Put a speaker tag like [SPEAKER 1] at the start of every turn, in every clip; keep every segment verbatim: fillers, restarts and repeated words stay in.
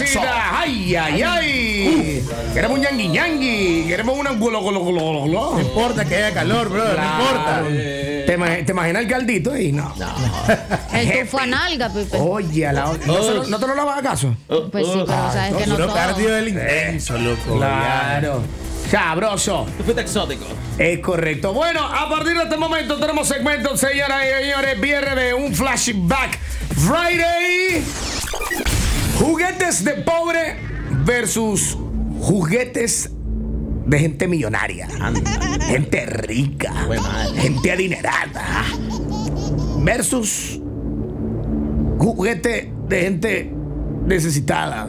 [SPEAKER 1] pobrecita. Ay, ay, ay. Uh, queremos un ñangui ñangui. Queremos una gulo, gulo, gulo, gulo.
[SPEAKER 2] No importa que haya calor, bro. Claro. No importa.
[SPEAKER 1] Eh, ¿Te, imag- ¿Te imaginas el caldito ahí? No. no.
[SPEAKER 3] El tufo a nalga, Pipe.
[SPEAKER 1] Oye, a la otra. ¿No, se lo- ¿No te lo lavas acaso?
[SPEAKER 3] Pues sí, pero sabes que no
[SPEAKER 2] Puro
[SPEAKER 3] todo.
[SPEAKER 2] cardio del intenso, loco.
[SPEAKER 1] Claro. Sabroso.
[SPEAKER 4] Tú fuiste exótico.
[SPEAKER 1] Es correcto. Bueno, a partir de este momento tenemos segmentos, señoras y señores. Viernes de un Flashback Friday. Juguetes de pobre versus juguetes de gente millonaria. Gente rica. Gente adinerada. Versus juguete de gente necesitada.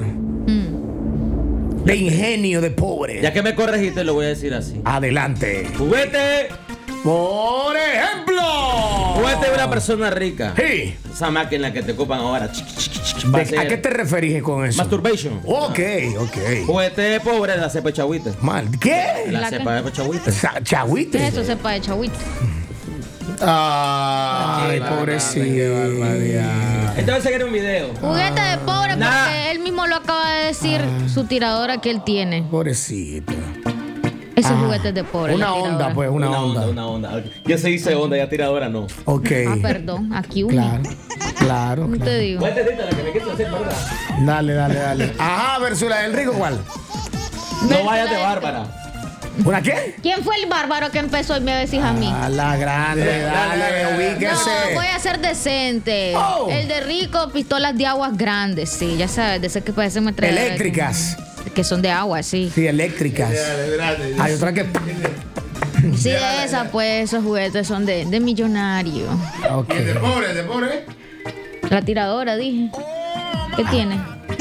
[SPEAKER 1] De ingenio de pobre.
[SPEAKER 4] Ya que me corregiste, lo voy a decir así.
[SPEAKER 1] Adelante.
[SPEAKER 4] Juguete.
[SPEAKER 1] Por ejemplo.
[SPEAKER 4] Juguete de una persona rica.
[SPEAKER 1] Sí.
[SPEAKER 4] Esa máquina que te ocupan ahora. Chiqui, chiqui, chiqui, va
[SPEAKER 1] ¿De-
[SPEAKER 4] a ser
[SPEAKER 1] ¿A qué te referís con eso?
[SPEAKER 4] Masturbation.
[SPEAKER 1] Ok, ok.
[SPEAKER 4] Juguete pobre, la cepa de chagüite.
[SPEAKER 1] Mal. ¿Qué?
[SPEAKER 4] La,
[SPEAKER 3] ¿La
[SPEAKER 4] cepa de chagüite.
[SPEAKER 1] Sa- Chagüite.
[SPEAKER 3] ¿Qué es eso? Sepa de chagüite.
[SPEAKER 1] Ay, pobrecito.
[SPEAKER 4] Entonces quiero un video.
[SPEAKER 3] Juguete de pobre
[SPEAKER 4] Nah.
[SPEAKER 3] porque él mismo lo acaba de decir, su tiradora que él tiene.
[SPEAKER 1] Pobrecito.
[SPEAKER 3] Ese
[SPEAKER 1] Ah,
[SPEAKER 3] juguete es de pobre.
[SPEAKER 1] Una
[SPEAKER 3] la
[SPEAKER 1] onda,
[SPEAKER 3] tiradora.
[SPEAKER 1] pues, una, onda.
[SPEAKER 4] Una onda. Yo se hice onda, ya tiradora no.
[SPEAKER 1] Ok.
[SPEAKER 3] Ah, perdón, aquí uno.
[SPEAKER 1] Claro, claro.
[SPEAKER 3] ¿Cómo
[SPEAKER 1] claro.
[SPEAKER 3] te digo?
[SPEAKER 4] Juguete la que me quiso hacer, ¿verdad?
[SPEAKER 1] Dale, dale, dale. Ajá, versus la del rico, ¿cuál?
[SPEAKER 4] No vayas de Bárbara.
[SPEAKER 1] ¿Una qué?
[SPEAKER 3] ¿Quién fue el bárbaro que empezó y me decís a mí?
[SPEAKER 1] A la grande,
[SPEAKER 4] Dale,
[SPEAKER 1] dale,
[SPEAKER 4] dale, dale.
[SPEAKER 1] ubíquese.
[SPEAKER 3] No, voy a ser decente.
[SPEAKER 1] Oh.
[SPEAKER 3] El de rico, pistolas de aguas grandes, sí, ya sabes, de esas que parecen metralledoras.
[SPEAKER 1] Eléctricas.
[SPEAKER 3] Que son de agua, sí.
[SPEAKER 1] Sí, eléctricas. Hay otra que.
[SPEAKER 3] Sí, de esas, pues, esos juguetes son de, de millonario.
[SPEAKER 1] Ok.
[SPEAKER 2] De pobre, de pobre.
[SPEAKER 3] La tiradora, dije. ¿Qué tiene?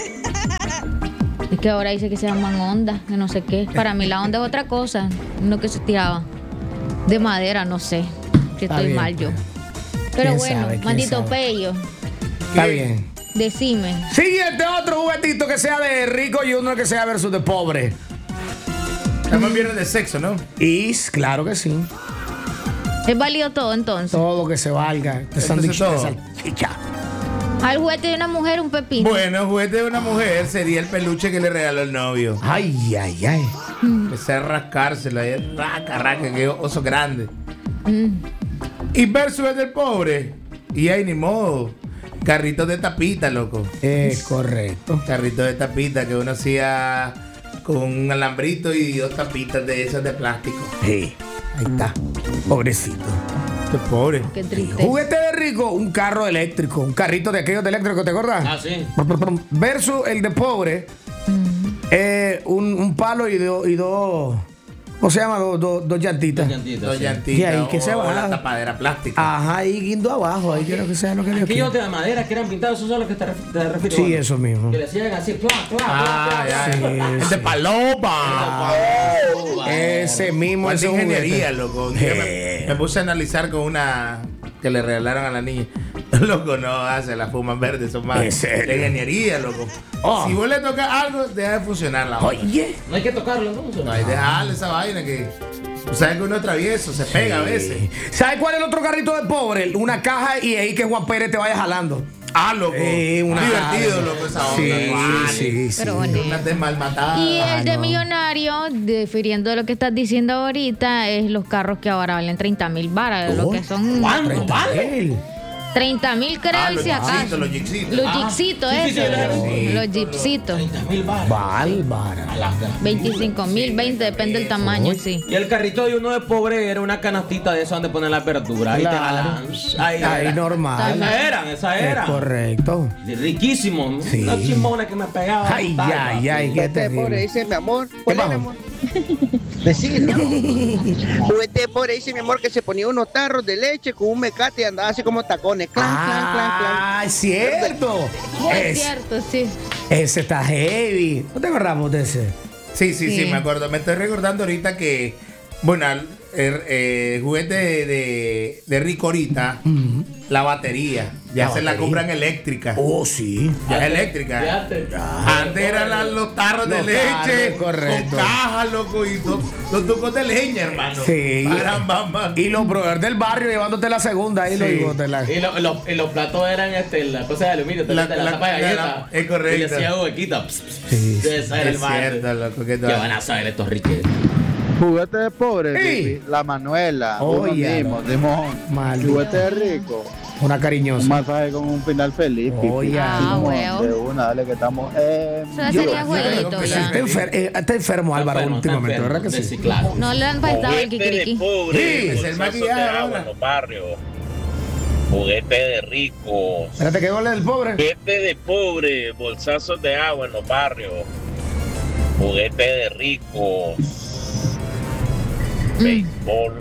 [SPEAKER 3] Es que ahora dice que se llaman ondas, que no sé qué. Para mí la onda es otra cosa, no que se tiraba. De madera, no sé. Si
[SPEAKER 1] Está
[SPEAKER 3] estoy
[SPEAKER 1] bien.
[SPEAKER 3] mal yo. Pero
[SPEAKER 1] ¿Quién
[SPEAKER 3] bueno,
[SPEAKER 1] sabe? ¿Quién
[SPEAKER 3] maldito
[SPEAKER 1] sabe?
[SPEAKER 3] pello,
[SPEAKER 1] Está bien.
[SPEAKER 3] decime.
[SPEAKER 1] Siguiente otro juguetito que sea de rico y uno que sea versus de pobre.
[SPEAKER 2] Estamos en viernes de sexo, ¿no?
[SPEAKER 1] Y claro que sí.
[SPEAKER 3] Es válido todo entonces.
[SPEAKER 1] Todo que se valga. De
[SPEAKER 2] Entonces
[SPEAKER 1] sándwich de
[SPEAKER 2] todo.
[SPEAKER 1] salchicha.
[SPEAKER 3] Al juguete de una mujer, un pepino.
[SPEAKER 2] Bueno, el juguete de una mujer sería el peluche que le regaló el novio.
[SPEAKER 1] Ay, ay, ay.
[SPEAKER 2] Empecé a rascársela y raca, raca, que oso grande.
[SPEAKER 3] Mm.
[SPEAKER 2] Y versus el del pobre. Y ahí ni modo. Carritos de tapita, loco.
[SPEAKER 1] Es correcto.
[SPEAKER 2] Carritos de tapita que uno hacía con un alambrito y dos tapitas de esas de plástico.
[SPEAKER 1] Sí. Ahí está. Pobrecito.
[SPEAKER 2] Qué pobre.
[SPEAKER 3] Qué triste.
[SPEAKER 1] Juguete de rico, un carro eléctrico. Un carrito de aquellos de eléctrico, ¿te acuerdas?
[SPEAKER 4] Ah, sí.
[SPEAKER 1] Versus el de pobre, eh, un, un palo y dos. Y dos ¿Cómo se llama? Dos dos- dos llantitas.
[SPEAKER 4] Llantitas,
[SPEAKER 2] Dos
[SPEAKER 4] sí.
[SPEAKER 2] llantitas.
[SPEAKER 1] Y ahí que
[SPEAKER 2] o
[SPEAKER 1] se va.
[SPEAKER 2] la tapadera plástica.
[SPEAKER 1] Ajá, y guindo abajo. Ahí quiero que sea lo que Dios
[SPEAKER 4] Aquellos
[SPEAKER 1] quiera.
[SPEAKER 4] de madera que eran pintados, esos son los que te, ref- te refieres.
[SPEAKER 1] Sí, eso mismo.
[SPEAKER 4] Que le hacían así, plá, plá,
[SPEAKER 2] Ah,
[SPEAKER 4] plá,
[SPEAKER 2] ya.
[SPEAKER 4] plá,
[SPEAKER 1] Sí,
[SPEAKER 4] plá.
[SPEAKER 2] El
[SPEAKER 1] sí.
[SPEAKER 2] de paloma.
[SPEAKER 1] Ese mismo
[SPEAKER 2] ¿Cuánta
[SPEAKER 1] ese juguete.
[SPEAKER 2] ingeniería, loco? Un día me, me puse a analizar con una que le regalaron a la niña. Loco, no hace las fumas verdes, son más
[SPEAKER 1] ¿En serio?
[SPEAKER 2] de ingeniería, loco.
[SPEAKER 1] Oh.
[SPEAKER 2] Si vos le tocas algo, deja de funcionar la otra.
[SPEAKER 1] Oye.
[SPEAKER 4] No hay que tocarlo, ¿no?
[SPEAKER 2] No hay que dejarle esa vaina que. Tú sabes que uno es travieso, se pega a veces.
[SPEAKER 1] ¿Sabes cuál es el otro carrito de pobre? Una caja y ahí que Juan Pérez te vaya jalando.
[SPEAKER 2] Ah, loco.
[SPEAKER 1] Eh, una
[SPEAKER 2] Divertido,
[SPEAKER 1] caja.
[SPEAKER 2] loco, esa onda.
[SPEAKER 1] Sí,
[SPEAKER 2] Vale.
[SPEAKER 1] sí, sí.
[SPEAKER 3] Pero bueno.
[SPEAKER 2] Una de mal matada.
[SPEAKER 3] Y
[SPEAKER 1] Ah,
[SPEAKER 3] el de
[SPEAKER 1] no.
[SPEAKER 3] millonario, difiriendo de lo que estás diciendo ahorita, es los carros que ahora valen treinta mil baras, lo
[SPEAKER 1] Oh,
[SPEAKER 3] que son
[SPEAKER 4] ¿Cuánto vale?
[SPEAKER 1] Él.
[SPEAKER 3] treinta mil creo
[SPEAKER 2] Ah,
[SPEAKER 3] y
[SPEAKER 2] los
[SPEAKER 3] si acaso.
[SPEAKER 2] jipsitos, los jipsitos.
[SPEAKER 3] Los
[SPEAKER 4] Ah,
[SPEAKER 3] jipsitos,
[SPEAKER 4] sí, sí, sí,
[SPEAKER 3] eso.
[SPEAKER 4] claro.
[SPEAKER 3] Los jipsitos.
[SPEAKER 4] treinta mil baros.
[SPEAKER 1] Bárbara.
[SPEAKER 3] veinticinco mil, veinte, depende del tamaño,
[SPEAKER 1] Uy.
[SPEAKER 3] sí.
[SPEAKER 4] Y el carrito de uno de pobre era una canastita de esas donde ponen las verduras. Ahí te
[SPEAKER 1] Claro.
[SPEAKER 4] jalan. Ahí,
[SPEAKER 1] Ahí
[SPEAKER 4] era.
[SPEAKER 1] normal.
[SPEAKER 4] Esa eran, esa
[SPEAKER 1] Es
[SPEAKER 4] era.
[SPEAKER 1] correcto.
[SPEAKER 4] Riquísimo.
[SPEAKER 1] Sí.
[SPEAKER 4] Una chimona que me pegaba.
[SPEAKER 1] Ay,
[SPEAKER 4] Tal,
[SPEAKER 1] ay, ay, qué
[SPEAKER 5] Juguete de pobre
[SPEAKER 1] terrible.
[SPEAKER 5] dice mi amor.
[SPEAKER 1] ¿Qué
[SPEAKER 5] ¿Cuál es,
[SPEAKER 1] pasó?
[SPEAKER 5] mi amor? Decilo. Juguete de pobre dice mi amor que se ponía unos tarros de leche con un mecate y andaba así como tacones. Clan, clan, clan, clan.
[SPEAKER 1] Ah, es cierto.
[SPEAKER 3] Es
[SPEAKER 1] Es-
[SPEAKER 3] cierto, sí.
[SPEAKER 1] ese está heavy. ¿No te acordamos de ese?
[SPEAKER 2] Sí, sí, sí,
[SPEAKER 3] Sí.
[SPEAKER 2] me acuerdo. Me estoy recordando ahorita que, bueno, al- el, eh, juguete de, de, de rico ahorita, uh-huh. la batería. Ya la se batería. La compran eléctrica.
[SPEAKER 1] Oh, sí.
[SPEAKER 2] Ya es eléctrica. Ya te, ya. Antes eran la, los tarros los de leche.
[SPEAKER 1] Correcto.
[SPEAKER 2] Con cajas, loco. Y los, los tucos de leña, hermano.
[SPEAKER 1] Sí.
[SPEAKER 2] Caramba,
[SPEAKER 1] y los brothers del barrio llevándote la segunda. Ahí sí. los, la...
[SPEAKER 4] Y, lo, lo, y los platos eran este, la cosa de aluminio. Te la, la, la tapa de galleta.
[SPEAKER 2] Es correcto.
[SPEAKER 4] Y le hacía huequito.
[SPEAKER 2] Sí. Es cierto, loco.
[SPEAKER 4] ¿Qué van a saber estos riquetes?
[SPEAKER 5] Juguete de pobre,
[SPEAKER 1] sí.
[SPEAKER 5] La Manuela,
[SPEAKER 1] oh,
[SPEAKER 5] uno
[SPEAKER 1] yeah,
[SPEAKER 5] mismo, de mojón. Juguete de rico,
[SPEAKER 1] una cariñosa.
[SPEAKER 5] Un masaje con un final feliz.
[SPEAKER 1] Oh, yeah.
[SPEAKER 3] Ah, huevo.
[SPEAKER 5] De una, dale que estamos. Eh,
[SPEAKER 3] Eso sería jueguito.
[SPEAKER 1] Está, enfer eh, está enfermo Álvaro
[SPEAKER 4] enfermo,
[SPEAKER 1] últimamente,
[SPEAKER 4] enfermo,
[SPEAKER 1] ¿verdad que sí?
[SPEAKER 4] sí? Claro.
[SPEAKER 3] No le han prestado el kikiriki.
[SPEAKER 2] Sí, es el maquillaje
[SPEAKER 6] de agua en los barrios. Juguete de rico.
[SPEAKER 1] Espérate, ¿qué gol es del pobre?
[SPEAKER 6] Juguete de pobre, bolsazos de agua en los barrios. Juguete de rico. Béisbol.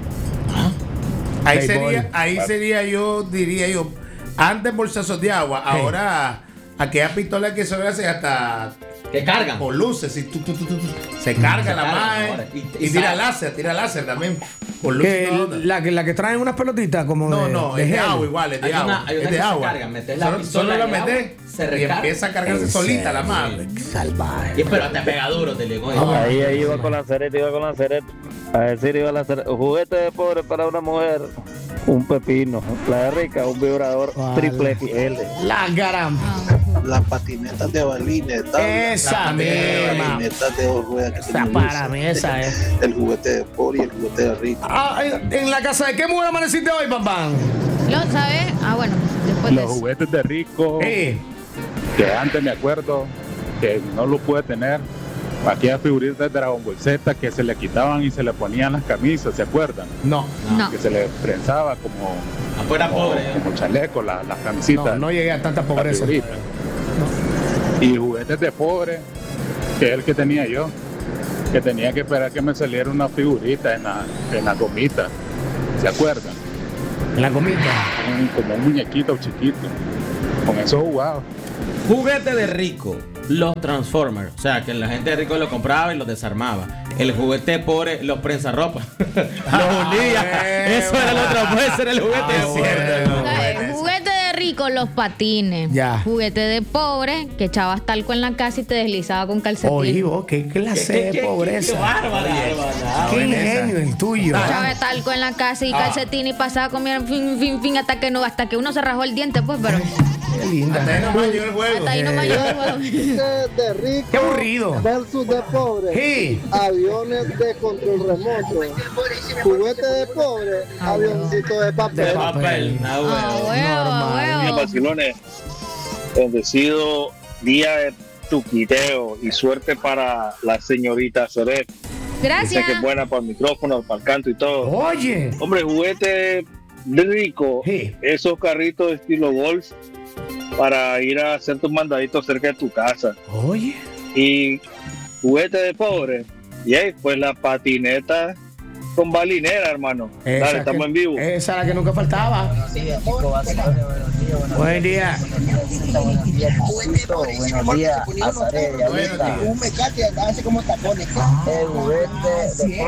[SPEAKER 2] Ahí sería, ahí sería yo, diría yo, antes bolsazos de agua, hey. Ahora aquella pistola que se hace hasta
[SPEAKER 4] que cargan
[SPEAKER 2] con luces, y tú, tú, tú, tú, se carga se la madre y, y, y tira láser, tira láser también con luces.
[SPEAKER 1] Que, la, que, la que traen unas pelotitas como
[SPEAKER 2] no,
[SPEAKER 1] de,
[SPEAKER 2] no,
[SPEAKER 1] de
[SPEAKER 2] es de
[SPEAKER 1] gel.
[SPEAKER 2] agua igual, es de
[SPEAKER 4] hay
[SPEAKER 2] agua,
[SPEAKER 4] una,
[SPEAKER 2] es de agua.
[SPEAKER 4] Solo,
[SPEAKER 2] solo la metes y empieza a cargarse solita la madre.
[SPEAKER 1] Salvaje.
[SPEAKER 4] Y pero te pega duro, te le
[SPEAKER 7] ah, ahí, ahí iba con la cereta, iba con la cereta. A decir iba la cereta. Juguete de pobre para una mujer. Un pepino. La de rica, un vibrador vale. Triple X L.
[SPEAKER 1] La garamba.
[SPEAKER 5] Las patinetas de balines.
[SPEAKER 1] Esa misma.
[SPEAKER 5] Patinetas de dos ruedas. Que
[SPEAKER 1] esa para mí, esa es.
[SPEAKER 5] El juguete de pobre y el juguete de rico.
[SPEAKER 1] Ah, ¿en la casa de qué mujer amaneciste hoy, Bambán?
[SPEAKER 3] ¿Lo sabes? Ah, bueno. Después
[SPEAKER 8] Los
[SPEAKER 3] de
[SPEAKER 8] juguetes de rico.
[SPEAKER 1] Sí.
[SPEAKER 8] Que antes me acuerdo que no lo pude tener. Aquellas figuritas de Dragon Ball Z que se le quitaban y se le ponían las camisas, ¿se acuerdan?
[SPEAKER 1] No,
[SPEAKER 3] no.
[SPEAKER 8] Que se le prensaba como
[SPEAKER 4] afuera
[SPEAKER 8] como,
[SPEAKER 4] pobre,
[SPEAKER 8] como chaleco, las la camisetas.
[SPEAKER 1] No, no llegué a tanta pobreza.
[SPEAKER 8] No. Y juguetes de pobre, que es el que tenía yo, que tenía que esperar que me saliera una figurita en la, en la gomita, ¿se acuerdan?
[SPEAKER 1] ¿En la gomita?
[SPEAKER 8] Un, como un muñequito chiquito, con eso jugaba.
[SPEAKER 4] Juguete de rico. Los Transformers, o sea, que la gente de rico lo compraba y los desarmaba. El juguete pobre, los prensarropa. Los unía. Eso era el otro, puede ser el juguete
[SPEAKER 1] ah,
[SPEAKER 4] de pobre.
[SPEAKER 1] No,
[SPEAKER 3] no, juguete de rico, los patines.
[SPEAKER 1] Ya.
[SPEAKER 3] Juguete de pobre, que echabas talco en la casa y te deslizaba con calcetín.
[SPEAKER 1] Oye, vos, qué clase ¿Qué, qué, de pobreza.
[SPEAKER 4] Qué bárbara.
[SPEAKER 1] Qué ingenio el tuyo.
[SPEAKER 3] Echaba talco en la casa y ah. calcetín y pasaba comiendo fin, fin, fin, hasta que no, hasta que uno se rajó el diente, pues, pero.
[SPEAKER 1] Qué linda.
[SPEAKER 2] Hasta ahí no mayó el juego.
[SPEAKER 3] Hasta ahí no mayó el juego.
[SPEAKER 5] De rico.
[SPEAKER 1] Qué aburrido.
[SPEAKER 5] Versus de pobre.
[SPEAKER 1] Sí.
[SPEAKER 5] Aviones de control remoto. Juguete de pobre. Ah, avioncito de papel.
[SPEAKER 4] De papel. Ah,
[SPEAKER 3] huevo, huevo.
[SPEAKER 6] Barcilones, bendecido día de tuquiteo y suerte para la señorita Seret.
[SPEAKER 3] Gracias.
[SPEAKER 6] Dice que es buena para el micrófono, para el canto y todo.
[SPEAKER 1] Oye.
[SPEAKER 6] Hombre, juguete de rico.
[SPEAKER 1] Sí.
[SPEAKER 6] Esos carritos de estilo golf para ir a hacer tus mandaditos cerca de tu casa.
[SPEAKER 1] Oye.
[SPEAKER 6] Y juguete de pobre. Y ahí, pues la patineta con balinera, hermano.
[SPEAKER 1] Esa
[SPEAKER 6] Dale, estamos
[SPEAKER 1] que,
[SPEAKER 6] en vivo.
[SPEAKER 1] Esa era la que nunca faltaba.
[SPEAKER 5] Buenos días, chicos.
[SPEAKER 1] Buen día.
[SPEAKER 5] Buenos días, Cusito. Buenos días, Azaré. Un mecate hace como tacones. El juguete de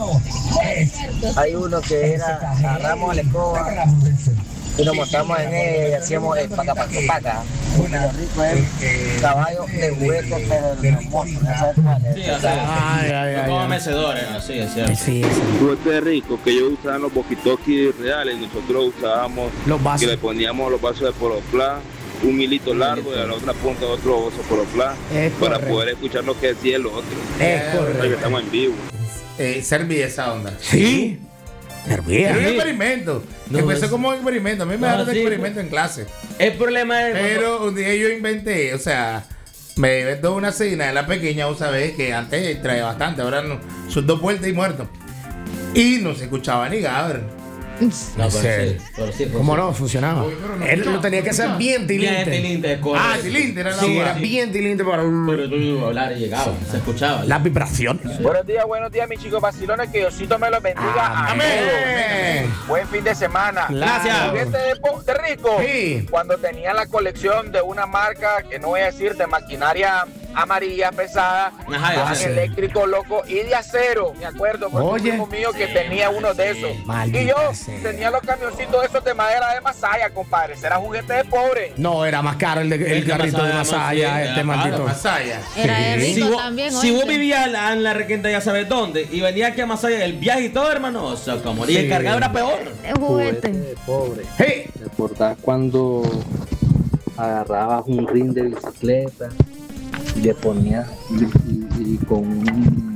[SPEAKER 5] pobre. Hay uno que era, agarramos la escoba y nos montamos en ella y hacíamos el paca paca paca. Lo rico es caballo de juguete, pero de hermoso.
[SPEAKER 4] Sí, así. Ay, ay, ay. Como mecedores, así es cierto.
[SPEAKER 1] Sí, sí.
[SPEAKER 9] Juguete de rico que ellos usaban los boquitoquis reales, nosotros usábamos
[SPEAKER 1] los vasos.
[SPEAKER 9] Que le poníamos los vasos de Poloplá, un milito largo y a la otra punta otro vaso Poloplá para poder escuchar lo que decía el otro.
[SPEAKER 1] Es correcto.
[SPEAKER 9] Que estamos en vivo.
[SPEAKER 2] Eh, servía esa onda.
[SPEAKER 1] Sí. Servía.
[SPEAKER 2] Era un experimento. No, empezó es... como un experimento. A mí me no, daban sí, experimento pues, en clase.
[SPEAKER 4] El problema es.
[SPEAKER 2] Pero un día yo inventé, o sea, me inventó una cena de la pequeña, vos sabés que antes traía bastante, ahora no, son dos vueltas y muerto. Y no se escuchaba ni cabrón.
[SPEAKER 4] No, pero sí, pero sí,
[SPEAKER 1] ¿Cómo
[SPEAKER 4] sí.
[SPEAKER 1] no? Funcionaba. Uy, no
[SPEAKER 2] Él
[SPEAKER 1] lo tenía que hacer bien tilinte.
[SPEAKER 4] Bien tilinte,
[SPEAKER 2] Ah, tilinte era la
[SPEAKER 1] Sí,
[SPEAKER 2] hora.
[SPEAKER 1] era bien tilinte para un...
[SPEAKER 4] Pero tú hablar y llegaba, sí, se escuchaba.
[SPEAKER 1] La vibración.
[SPEAKER 10] Sí. Buenos días, buenos días, mis chicos vacilones. Que Diosito me los bendiga.
[SPEAKER 1] Amén.
[SPEAKER 10] Amén. Buen fin de semana.
[SPEAKER 1] Gracias.
[SPEAKER 10] Juguete de, de rico.
[SPEAKER 1] Sí.
[SPEAKER 10] Cuando tenía la colección de una marca, que no voy a decir, de maquinaria amarilla pesada,
[SPEAKER 4] Ajá, ya
[SPEAKER 10] con
[SPEAKER 4] sé.
[SPEAKER 10] eléctrico loco y de acero, me acuerdo, porque un
[SPEAKER 1] Oye.
[SPEAKER 10] primo mío que tenía uno de esos.
[SPEAKER 1] Maldita
[SPEAKER 10] Y yo
[SPEAKER 1] sea.
[SPEAKER 10] tenía los camioncitos esos de madera de Masaya, compadre, ese era juguete de pobre.
[SPEAKER 1] No, era más caro el, de, el,
[SPEAKER 4] El de
[SPEAKER 1] carrito de
[SPEAKER 4] Masaya,
[SPEAKER 1] Masaya,
[SPEAKER 4] sí,
[SPEAKER 1] este
[SPEAKER 4] era
[SPEAKER 1] maldito.
[SPEAKER 2] Masaya.
[SPEAKER 3] Era de
[SPEAKER 1] Sí.
[SPEAKER 3] rico
[SPEAKER 4] Si vos,
[SPEAKER 3] también,
[SPEAKER 4] si vos
[SPEAKER 3] oíste.
[SPEAKER 4] vivías en la, en la requenta ya sabes dónde y venía aquí a Masaya el viaje y todo, hermano, o sea, como y
[SPEAKER 1] Sí.
[SPEAKER 4] el cargado era peor.
[SPEAKER 3] Es juguete.
[SPEAKER 11] Pobre.
[SPEAKER 1] Hey.
[SPEAKER 11] ¿Te acordás cuando agarrabas un ring de bicicleta y le ponías y, y- y con un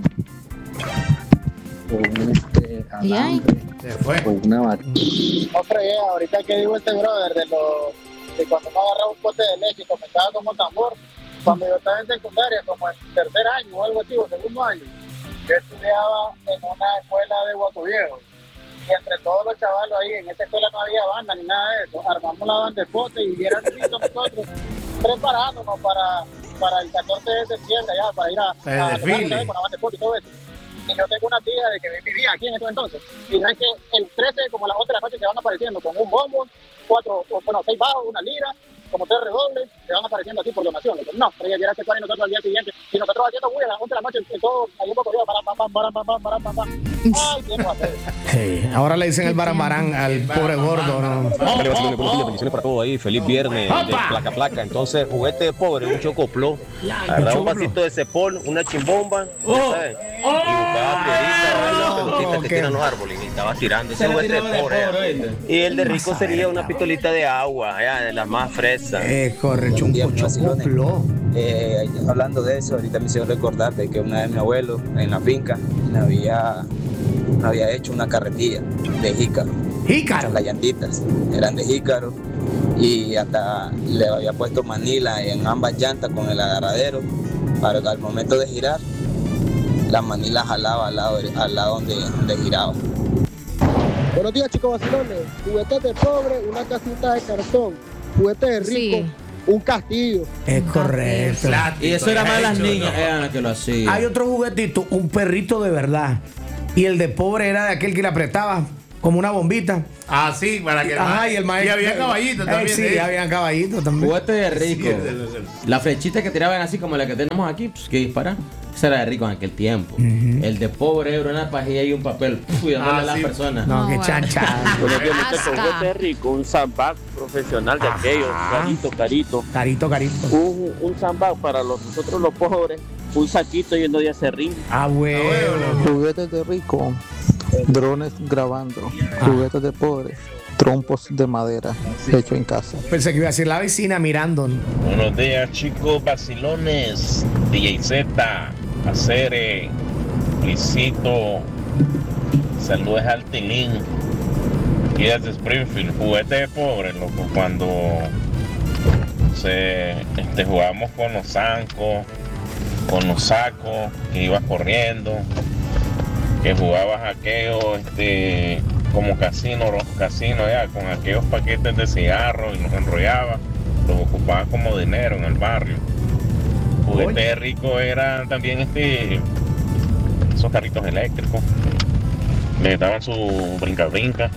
[SPEAKER 11] con un este,
[SPEAKER 3] ¿Y ahí?
[SPEAKER 11] alambre
[SPEAKER 2] Se fue.
[SPEAKER 11] o una batería?
[SPEAKER 5] No fregué, ahorita que digo este brother de, lo, de cuando me agarraba un pote de leche y comenzaba como tambor, cuando yo estaba en secundaria, como en tercer año o algo así, o segundo año, yo estudiaba en una escuela de Guaco Viejo. Y entre todos los chavalos ahí, en esa escuela no había banda ni nada de eso, armamos la banda de pote y vieran listo nosotros preparándonos para, para el catorce de septiembre, ya, para ir a,
[SPEAKER 2] El
[SPEAKER 5] a
[SPEAKER 2] desfile.
[SPEAKER 5] tocar con la banda de pote y todo eso. Y yo tengo una tía de que vivía aquí en ese entonces. Y no es que el trece, como las otras noches, se van apareciendo con un bombo, cuatro, o, bueno, seis bajos, una lira, como tres redobles, se van apareciendo así por donación. No, pero ella quiere hacer y nosotros al día siguiente. Y nosotros haciendo bulla a las once de la noche, y todo ahí un poco arriba, para, para, para, para, para, para, para. Ay, ¿qué va a hacer?
[SPEAKER 1] Hey, ahora le dicen el barambarán al pobre gordo, ¿no?
[SPEAKER 12] Vale, vacilones, buenos días, bendiciones para todos ahí. Feliz viernes de
[SPEAKER 1] ¡Opa!
[SPEAKER 12] placa placa. Entonces, juguete de pobre, un chocopló. Agarraba un vasito de cepol, una chimbomba,
[SPEAKER 4] Oh.
[SPEAKER 12] ¿sabes? Y buscaba piedrita, las pelotitas que
[SPEAKER 1] qué-
[SPEAKER 12] tiran los árboles y estaba tirando. Ese
[SPEAKER 4] Se la
[SPEAKER 12] juguete de
[SPEAKER 4] tiraba de
[SPEAKER 12] pobre.
[SPEAKER 4] pobre,
[SPEAKER 12] ¿eh?
[SPEAKER 4] ¿oíste?
[SPEAKER 12] Y el de rico sería una pistolita de agua, ya, de las más fresas.
[SPEAKER 1] Eh, corre,
[SPEAKER 11] Buenos días,
[SPEAKER 1] chunco,
[SPEAKER 11] vacilones.
[SPEAKER 1] chocoplo.
[SPEAKER 11] Eh, hablando de eso, ahorita me hicieron recordar de que una vez mi abuelo en la finca me había, me había hecho una carretilla de jícaro.
[SPEAKER 1] Jícaro.
[SPEAKER 11] Las llantitas eran de jícaro y hasta le había puesto manila en ambas llantas con el agarradero para que al momento de girar la manila jalaba al lado, al lado donde, donde giraba.
[SPEAKER 5] Buenos días, chicos vacilones. Juguetes de pobre, una casita de cartón. Juguetes de rico,
[SPEAKER 3] Sí.
[SPEAKER 5] un castillo.
[SPEAKER 1] Es correcto.
[SPEAKER 4] Y eso era más las
[SPEAKER 2] hecho,
[SPEAKER 4] niñas,
[SPEAKER 2] ¿no?
[SPEAKER 4] eran las que lo hacían.
[SPEAKER 1] Hay otro juguetito, un perrito de verdad. Y el de pobre era de aquel que le apretaba como una bombita.
[SPEAKER 2] Ah, sí, para que
[SPEAKER 1] Ajá, y el maestro.
[SPEAKER 2] Y había caballitos
[SPEAKER 1] Eh,
[SPEAKER 2] también.
[SPEAKER 1] sí,
[SPEAKER 2] de-
[SPEAKER 1] había caballitos también.
[SPEAKER 4] Juguete de rico.
[SPEAKER 2] Sí, de los- de los-
[SPEAKER 4] La flechita que tiraban así como la que tenemos aquí, pues que disparan. Esa era de rico en aquel tiempo. El de pobre era una pajilla y un papel. Puf, y dándole
[SPEAKER 2] Ah,
[SPEAKER 4] a las
[SPEAKER 2] sí.
[SPEAKER 4] personas.
[SPEAKER 1] No,
[SPEAKER 3] No,
[SPEAKER 1] qué
[SPEAKER 3] bueno.
[SPEAKER 1] chanchada.
[SPEAKER 9] Buenos días, muchachos.
[SPEAKER 3] Asca.
[SPEAKER 9] Juguete rico, un sandbag profesional de aquellos, carito, carito.
[SPEAKER 1] Carito, carito.
[SPEAKER 9] Un, un sandbag para los, nosotros los pobres, un saquito yendo de acerrín.
[SPEAKER 1] Ah, bueno.
[SPEAKER 11] Juguetes de rico, drones grabando. Juguetes de pobre, trompos de madera hecho en casa.
[SPEAKER 1] Pensé que iba a decir la vecina mirando.
[SPEAKER 13] Buenos días, chicos vacilones. D J Z, Acere, Luisito. Saludos al Tilín. Y desde Springfield, juguete de pobre, loco. Cuando se este, jugábamos con los zancos, con los sacos, que ibas corriendo, que jugabas aquello, este, como casino, ro- casino ya, con aquellos paquetes de cigarros y los enrollabas, los ocupabas como dinero en el barrio. Juguete de rico eran también este, esos carritos eléctricos, le daban su brinca brinca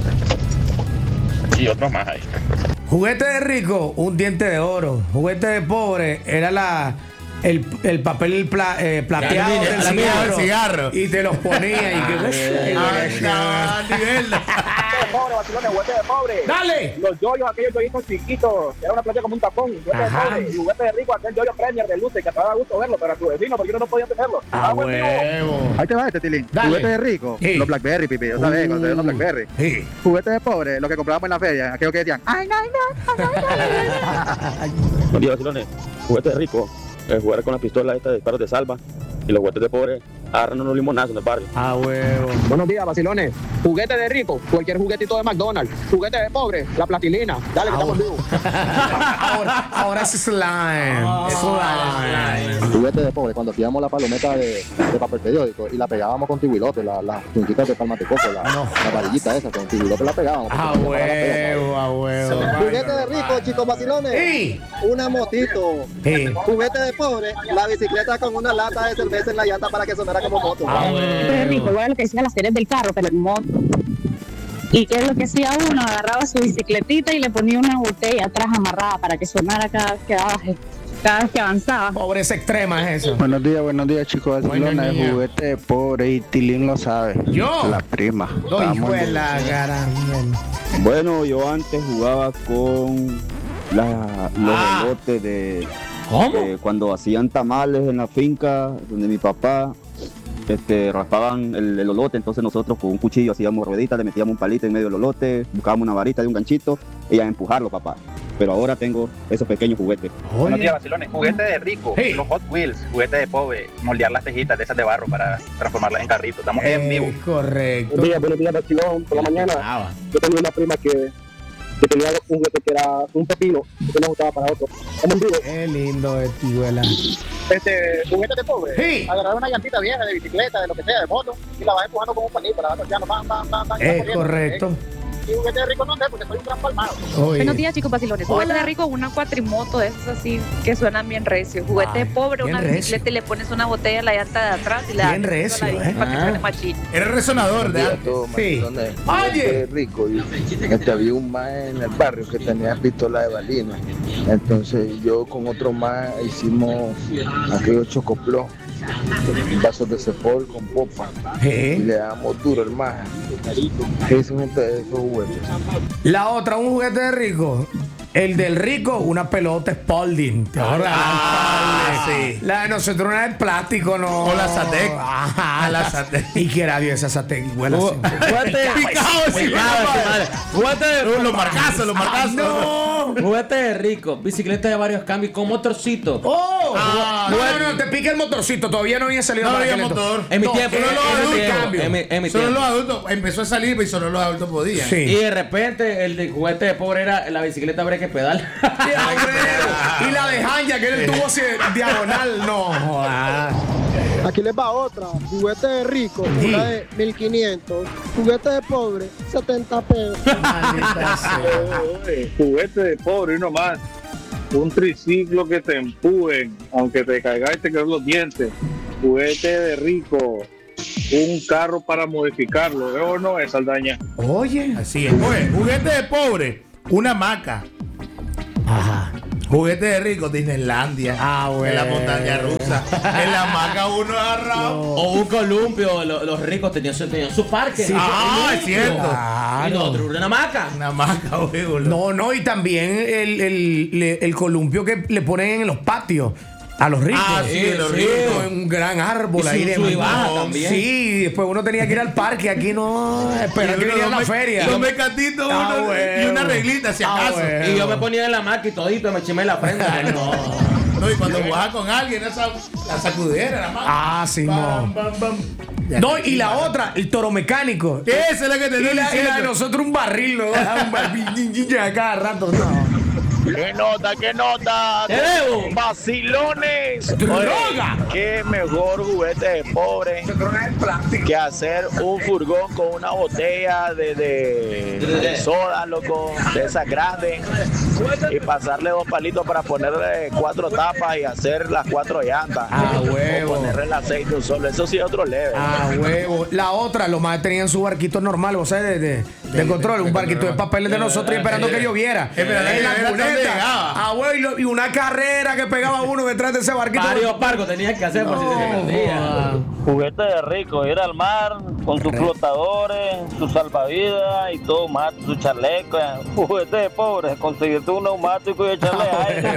[SPEAKER 13] y otros más ahí.
[SPEAKER 1] Juguete de rico, un diente de oro. Juguete de pobre era la el, el papel pla- eh, plateado
[SPEAKER 2] La mina,
[SPEAKER 1] del
[SPEAKER 2] la mina
[SPEAKER 1] cigarro,
[SPEAKER 2] del cigarro.
[SPEAKER 1] y te los ponía y que
[SPEAKER 2] Ay, no, a nivel.
[SPEAKER 10] de pobre, vacilones, juguete de pobre.
[SPEAKER 1] ¡Dale!
[SPEAKER 10] Los yoyos, aquellos yoyitos chiquitos, que era una plancha como un tapón, juguete de
[SPEAKER 1] Ajá.
[SPEAKER 10] pobre. Y juguete de rico, aquel yoyo Premier de luces, que te daba gusto verlo, pero a tu vecino, porque uno no podía tenerlo.
[SPEAKER 1] Ah,
[SPEAKER 10] buen vivo.
[SPEAKER 1] huevo.
[SPEAKER 14] Ahí te va este, Tilín.
[SPEAKER 1] Dale.
[SPEAKER 14] Juguete de rico.
[SPEAKER 1] Sí.
[SPEAKER 14] Los Blackberry, pipi. ¿Sabes? Cuando
[SPEAKER 1] Uh.
[SPEAKER 14] salieron los Blackberry.
[SPEAKER 1] Sí.
[SPEAKER 14] Juguete de pobre, lo que comprábamos en la feria. Aquellos que decían, ¡ay, no, no!
[SPEAKER 9] Buenos días, vacilones. Juguete de rico, eh, jugar con la pistola esta de disparos de salva. Y los juguetes de pobre, agarran unos limonazos en el barrio.
[SPEAKER 1] Ah, huevo.
[SPEAKER 10] Buenos días, vacilones. Juguete de rico, cualquier juguetito de McDonald's. Juguete de pobre, la plastilina. Dale, que estamos vivos.
[SPEAKER 1] ahora, ahora es slime. Slime.
[SPEAKER 14] Juguete de pobre, cuando hacíamos la palometa de, de papel periódico y la pegábamos con tibulote, la- las pinchitas de palma de coco, la,
[SPEAKER 1] No.
[SPEAKER 14] la varillita esa, con tibulote la pegábamos.
[SPEAKER 1] Ah, huevo, ah, huevo.
[SPEAKER 5] Juguete de rico, chicos vacilones.
[SPEAKER 1] Sí.
[SPEAKER 5] Una motito.
[SPEAKER 1] Sí.
[SPEAKER 5] Juguete de pobre, la bicicleta con una lata de cerveza en la llanta para que sonara como moto.
[SPEAKER 1] Ah,
[SPEAKER 15] Juguete rico,
[SPEAKER 1] huevo.
[SPEAKER 15] igual lo que decían las series del carro, pero en moto. ¿Y qué es lo que hacía uno? Agarraba su bicicletita y le ponía una botella atrás amarrada para que sonara cada vez que daba cada vez que avanzaba.
[SPEAKER 1] Pobreza extrema es eso.
[SPEAKER 16] Buenos días, buenos días, chicos. Barcelona,
[SPEAKER 1] niña.
[SPEAKER 16] el juguete de pobre y Tilín lo sabe.
[SPEAKER 1] ¿Yo?
[SPEAKER 16] La prima.
[SPEAKER 1] No,
[SPEAKER 16] Estamos
[SPEAKER 1] hijo de
[SPEAKER 16] en-
[SPEAKER 1] la gran-
[SPEAKER 9] Bueno, yo antes jugaba con la- los
[SPEAKER 1] Ah.
[SPEAKER 9] elotes de,
[SPEAKER 4] ¿Cómo?
[SPEAKER 9] de cuando hacían tamales en la finca donde mi papá este, raspaban el, el olote, entonces nosotros con un cuchillo hacíamos rueditas, le metíamos un palito en medio del olote, buscábamos una varita de un ganchito y a empujarlo, papá. Pero ahora tengo esos pequeños juguetes.
[SPEAKER 17] Buenos días, vacilones. Juguete de rico, los Hot Wheels, juguete de pobre, moldear las tejitas de esas de barro para transformarlas en carritos. Estamos en vivo.
[SPEAKER 1] Eh, correcto.
[SPEAKER 10] Buenos días, buenos días, vacilón. Por la mañana, yo tenía una prima que, que tenía un juguete que era un pepino, que no gustaba para otro. Estamos en vivo.
[SPEAKER 1] Qué lindo de tibuela.
[SPEAKER 10] Este, juguete de pobre.
[SPEAKER 1] Sí.
[SPEAKER 10] Agarrar una llantita vieja de bicicleta, de lo que sea, de moto, y la vas empujando con un palito, la vas torciando, pam, pam, pam, pam. y va
[SPEAKER 1] Es
[SPEAKER 10] corriendo.
[SPEAKER 1] correcto.
[SPEAKER 10] Y juguete de rico no sé, porque soy un gran palmado.
[SPEAKER 1] Oye.
[SPEAKER 15] Buenos días, chicos vacilones. Juguete de rico, una cuatrimoto de esas así que suenan bien recio. Juguete de pobre,
[SPEAKER 1] bien
[SPEAKER 15] una
[SPEAKER 1] recio.
[SPEAKER 15] bicicleta y le pones una botella en la llanta de atrás y le
[SPEAKER 1] Bien
[SPEAKER 15] das
[SPEAKER 1] recio,
[SPEAKER 15] la bici
[SPEAKER 1] ¿eh?
[SPEAKER 15] para que
[SPEAKER 1] Ah.
[SPEAKER 15] suene machín.
[SPEAKER 2] Era resonador de
[SPEAKER 18] Buenos
[SPEAKER 2] antes.
[SPEAKER 18] días a todos,
[SPEAKER 1] Sí.
[SPEAKER 18] machizones.
[SPEAKER 1] Oye.
[SPEAKER 18] Juguete rico. Y este, había un más en el barrio que tenía pistola de balines. Entonces yo con otro más hicimos aquellos chocoplos, vasos de cepol con popa.
[SPEAKER 1] ¿Eh?
[SPEAKER 18] Y le damos duro el más. ¿Qué dicen ustedes de esos juguetes?
[SPEAKER 1] La otra, un juguete de rico. El del rico, una pelota Spalding. ¿Te acuerdas?
[SPEAKER 2] Ah, sí.
[SPEAKER 1] La de nosotros una de plástico, ¿no?
[SPEAKER 2] O la Satec.
[SPEAKER 1] Ajá,
[SPEAKER 2] A la
[SPEAKER 1] la
[SPEAKER 2] Satec.
[SPEAKER 1] Y que era Dios esa Satec. Buena
[SPEAKER 4] Ju-
[SPEAKER 1] siempre.
[SPEAKER 4] Juguete
[SPEAKER 2] Picado, sí,
[SPEAKER 4] Picado,
[SPEAKER 2] papá.
[SPEAKER 4] sí, madre. Juguete de
[SPEAKER 2] Los marcazos, los marcazos.
[SPEAKER 1] No.
[SPEAKER 4] Juguete de rico, bicicleta de varios cambios con motorcito.
[SPEAKER 1] ¡Oh!
[SPEAKER 2] Ah,
[SPEAKER 1] no,
[SPEAKER 2] bueno.
[SPEAKER 1] no, no, te pica el motorcito. Todavía no había salido
[SPEAKER 2] No
[SPEAKER 1] para
[SPEAKER 2] había
[SPEAKER 1] aquel
[SPEAKER 2] motor.
[SPEAKER 1] entonces.
[SPEAKER 4] En mi
[SPEAKER 1] No,
[SPEAKER 4] tiempo,
[SPEAKER 1] solo
[SPEAKER 2] en
[SPEAKER 1] los
[SPEAKER 2] mi
[SPEAKER 1] adultos.
[SPEAKER 2] tiempo.
[SPEAKER 4] En mi, en mi
[SPEAKER 2] Solo
[SPEAKER 4] tiempo.
[SPEAKER 2] los adultos. Empezó a salir y solo los adultos podían.
[SPEAKER 1] Sí.
[SPEAKER 4] Y de repente el de juguete de pobre era la bicicleta breque pedal.
[SPEAKER 1] Y la de Hanya, que era el tubo así diagonal. No, jodas.
[SPEAKER 10] Aquí les va otra. Juguete de rico, una de mil quinientos. Juguete de pobre, setenta pesos.
[SPEAKER 1] Maldita sea.
[SPEAKER 6] Juguete de pobre, uno más. Un triciclo que te empujen, aunque te caigas y te quedan los dientes. Juguete de rico. Un carro para modificarlo. ¿Eh o no es Saldaña?
[SPEAKER 1] Oye.
[SPEAKER 2] Así es. Oye, juguete de pobre, una hamaca.
[SPEAKER 1] Ajá.
[SPEAKER 2] Juguete de rico, Disneylandia.
[SPEAKER 1] Ah, bueno.
[SPEAKER 2] En la montaña rusa. En la hamaca uno agarrado.
[SPEAKER 4] O un columpio, lo- los ricos tenían su, tenían su parque.
[SPEAKER 1] Sí,
[SPEAKER 2] Ah,
[SPEAKER 1] sí,
[SPEAKER 2] es cierto.
[SPEAKER 4] Y
[SPEAKER 1] Claro.
[SPEAKER 4] nosotros una hamaca.
[SPEAKER 2] Una hamaca, huevo.
[SPEAKER 1] No, no, y también el, el, le- el columpio que le ponen en los patios a los ricos.
[SPEAKER 2] Ah, sí, los
[SPEAKER 1] Sí,
[SPEAKER 2] ricos.
[SPEAKER 1] con un gran árbol
[SPEAKER 4] Y
[SPEAKER 1] ahí
[SPEAKER 4] su-
[SPEAKER 1] de
[SPEAKER 4] sub y baja
[SPEAKER 1] mango.
[SPEAKER 4] también.
[SPEAKER 1] Sí, después uno tenía que ir al parque. Aquí no, esperar que viniera la feria.
[SPEAKER 2] Dos mecatitos
[SPEAKER 1] Ah,
[SPEAKER 2] uno,
[SPEAKER 1] bueno.
[SPEAKER 2] y una reglita, si
[SPEAKER 1] Ah,
[SPEAKER 2] acaso.
[SPEAKER 1] bueno.
[SPEAKER 4] Y yo me ponía en la maca y todito me chimé la frente. no.
[SPEAKER 2] No, y cuando jugaba con alguien, esa, la sacudera, la mano.
[SPEAKER 1] Ah, sí,
[SPEAKER 2] Bam,
[SPEAKER 1] no.
[SPEAKER 2] bam, bam.
[SPEAKER 1] No, y la otra, el toro mecánico.
[SPEAKER 2] Esa es la que te
[SPEAKER 1] Y
[SPEAKER 2] estoy
[SPEAKER 1] la, y la de
[SPEAKER 2] diciendo.
[SPEAKER 1] nosotros un barril, ¿no? Un barril a cada rato, no.
[SPEAKER 12] ¿Qué nota, qué nota?
[SPEAKER 4] ¡Te debo!
[SPEAKER 12] ¡Vacilones!
[SPEAKER 1] ¡Droga!
[SPEAKER 12] Oye, qué mejor juguete de pobre que hacer un furgón con una botella de, de, de soda, loco, de esas grandes, y pasarle dos palitos para ponerle cuatro tapas y hacer las cuatro llantas.
[SPEAKER 1] Ah, huevo.
[SPEAKER 12] O ponerle el aceite un solo. Eso sí es otro leve.
[SPEAKER 1] Ah, huevo. La otra, los más tenían su barquito normal, o sea, de, de, de control, un barquito de papeles de nosotros y esperando que lloviera.
[SPEAKER 2] Esperando que
[SPEAKER 1] En la
[SPEAKER 2] lloviera hasta donde
[SPEAKER 1] cuneta.
[SPEAKER 2] llegaba.
[SPEAKER 1] Ah, huevo, y lo- y una carrera que pegaba uno detrás de ese barquito.
[SPEAKER 4] Varios barcos tenías que hacer por si se te perdía.
[SPEAKER 7] Juguete de rico, ir al mar con sus flotadores, sus salvavidas y todo más, su chaleco. Juguete de pobre, conseguirte un neumático y echarle aire.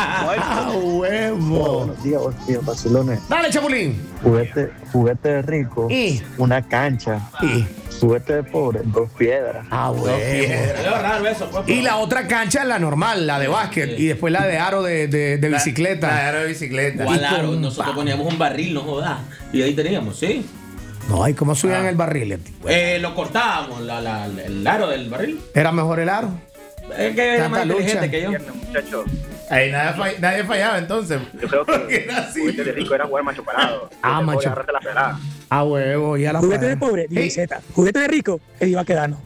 [SPEAKER 1] Ah, huevo.
[SPEAKER 18] Buenos días, buenos días, vacilones.
[SPEAKER 1] Dale, Chapulín.
[SPEAKER 18] Juguete, juguete de rico,
[SPEAKER 1] Y,
[SPEAKER 18] una cancha.
[SPEAKER 1] y,
[SPEAKER 18] Juguete de pobre, dos piedras.
[SPEAKER 1] ah, huevo.
[SPEAKER 4] Es raro eso, pues.
[SPEAKER 1] Y la otra cancha es la normal, la de básquet. Y después la de aro de, de, de bicicleta.
[SPEAKER 2] La era de bicicleta.
[SPEAKER 4] Igual
[SPEAKER 1] Y
[SPEAKER 4] aro,
[SPEAKER 1] con-
[SPEAKER 4] nosotros poníamos un barril, no jodas. Y ahí teníamos, sí.
[SPEAKER 1] No, ¿y cómo subían el barril?
[SPEAKER 4] Eh, lo cortábamos, la, la, el aro del barril.
[SPEAKER 1] ¿Era mejor el aro?
[SPEAKER 4] Es que era
[SPEAKER 1] Tanta
[SPEAKER 4] más inteligente
[SPEAKER 1] lucha.
[SPEAKER 4] que yo.
[SPEAKER 17] Muchachos,
[SPEAKER 2] Ahí nadie, fall- nadie fallaba entonces.
[SPEAKER 17] yo creo
[SPEAKER 2] Porque
[SPEAKER 17] que
[SPEAKER 2] era así.
[SPEAKER 17] juguete de rico era jugar macho parado.
[SPEAKER 1] Ah,
[SPEAKER 17] Juguete de pobre,
[SPEAKER 1] macho.
[SPEAKER 17] agárrate la pelada.
[SPEAKER 1] Ah, huevo, y a la
[SPEAKER 10] Juguete de
[SPEAKER 1] fuera.
[SPEAKER 10] pobre, diez Z. Juguete de rico, Eddie Baquedano.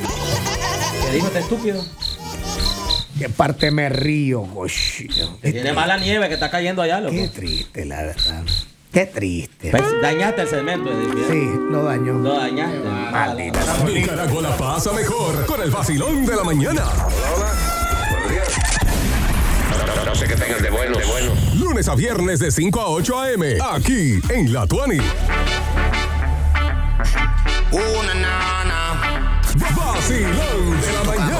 [SPEAKER 4] ¿Qué dijo este estúpido?
[SPEAKER 1] Qué parte me río, cochino.
[SPEAKER 4] Que tiene mala nieve que está cayendo allá, loco.
[SPEAKER 1] Qué triste, la verdad. Qué triste.
[SPEAKER 4] Pues, dañaste el segmento, Eddie.
[SPEAKER 1] Sí, lo dañó.
[SPEAKER 4] Lo dañaste.
[SPEAKER 1] Maldita.
[SPEAKER 19] Nicaragua la pasa mejor con el vacilón de la mañana. sé qué tengan de bueno. De bueno.
[SPEAKER 20] Lunes a viernes de cinco a ocho a eme, aquí en La Tuani.
[SPEAKER 19] Una nana.
[SPEAKER 20] Vacilón de la mañana.